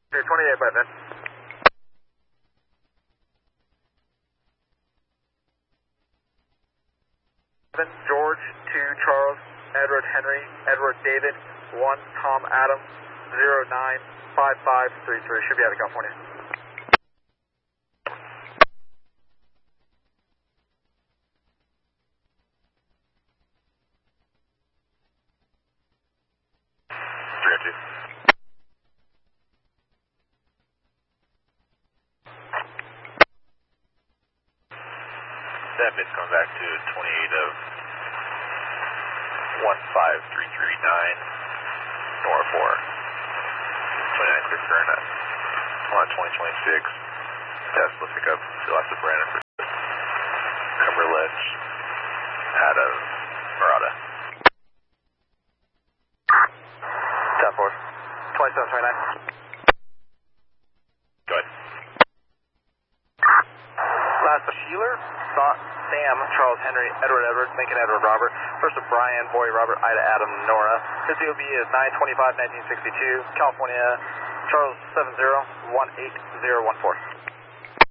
28 by then. George, 2 Charles, Edward Henry, Edward David, 1 Tom Adam, 095533. Should be out of California. That bit's coming back to 28 of 15339, Nora 4. 29 clear current on 2026. Tesla pickup, still after Brandon for Cumber Ledge out of Murata. 10-4, 2729. Go ahead. Last Sheeler, Sam, Charles Henry, Edward, Lincoln Edward Robert. First of Brian, Boy Robert, Ida Adam, Nora. His DOB is 925-1962, California, Charles 70-18014.